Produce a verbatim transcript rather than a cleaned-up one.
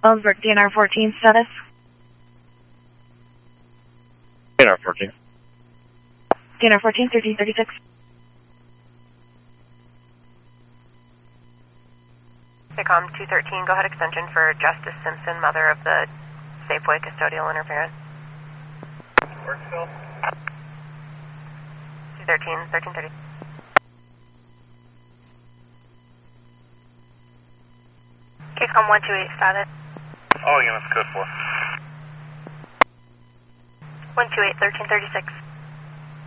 Ellsberg, D N R fourteen status. D N R fourteen. D N R fourteen, thirteen thirty-six. Vicom two thirteen, go ahead extension for Justice Simpson, mother of the Safeway custodial interference. Worksville. two thirteen, thirteen thirty. K-Com one two eight status. All units code four. one two eight, thirteen thirty-six.